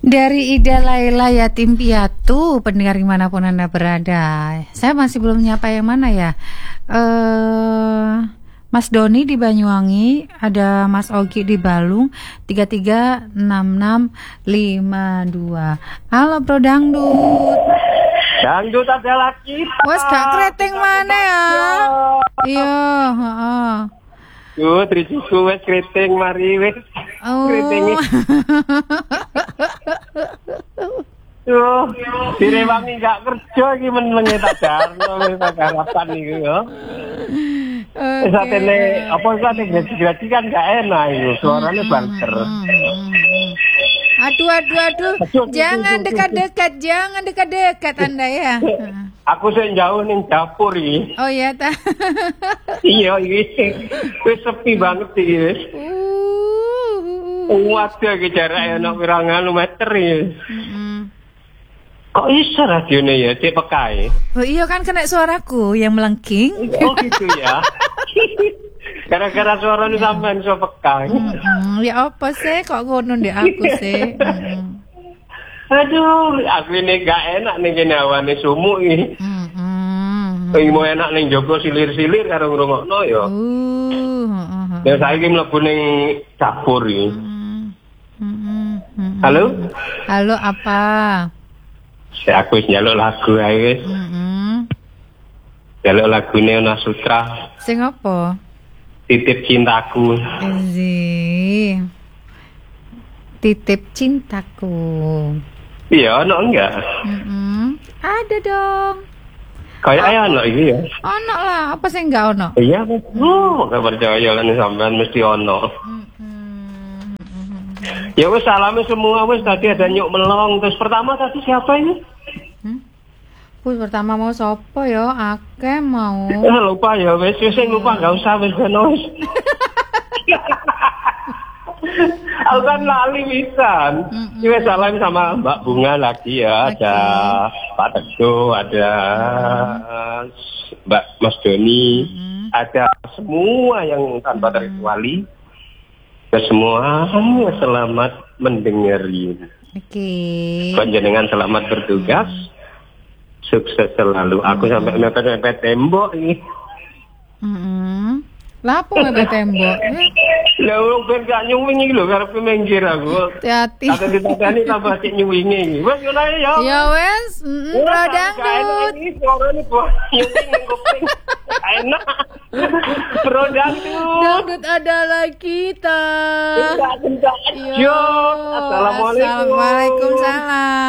Dari Ida Laila Yatim Piatu, pendengar dimanapun Anda berada. Saya masih belum nyapa yang mana ya. Mas Doni di Banyuwangi, ada Mas Ogi di Balung, 336652. Halo Bro Dangdut. Dangdut adalah kita. Wes gak keriting mana ya? Iya, heeh. Yo, trijuku wes keriting mari wes. Oh. Keriting. Yo, direwangi gak kerja iki menenge tak jarno wis tak harapan iki yo. Satene apa gaji kan gak enak itu, suaranya banter. Aduh. Jangan dekat-dekat Anda ya. Aku sing jauh ning dapur iki. Oh ya ta. Iya iki. Wis sepi banget iki wis. Waduh iki jarake ana pirang meter iki. Kok iso radione ya cek pekae? Oh iya kan kena suaraku yang melengking. Oh gitu ya. Gara-gara suarane sampean iso pekae. Ya apa sih kok ngono ndek aku sih. Aduh, aku ini gak enak nih kene awane sumuk iki. Pengen mau enak ning Joko silir-silir karo ngrungokno ya. Ya saiki mlebu ning dapur iki. Halo? Halo apa? Aku wis njaluk lagu ae wis. Njaluk lagune Ona Sutra. Sing apa? Titip Cintaku. Titip Cintaku. Iya, ono enggak? Ada dong. Kayak ayo ono iki ya. Ono lah, apa sih enggak ono? Iya, gak percaya kan sampean mesti ono. Ya wis salame semua wis tadi ada Nyuk Melong. Terus pertama tadi siapa ini? Pertama mau sopo ya? Ake mau. Lupa ya wis sing lupa enggak usah wis wis. Aku kan lali wisan. Wis salam sama Mbak Bunga lagi ya, ada Pak Teguh, ada Mbak Mas Doni, ada semua yang tanpa terkecuali. Semua selamat mendengarin. Oke. Panjenengan selamat bertugas. Sukses selalu. Aku sampai mepet-mepet tembok ini. Lapo mepet tembok? Lah wong ben gak nyuwing iki lho karepe minggir aku. Hati-hati. Ada ditandani tambah sik nyuwingi iki. Wes yo ae ya. Ya wes, Bro Dangdut. Suarane buah nyuwing ning kuping. Enak. Bro Dangdut. Dangdut adalah kita. Assalamualaikum. Waalaikumsalam.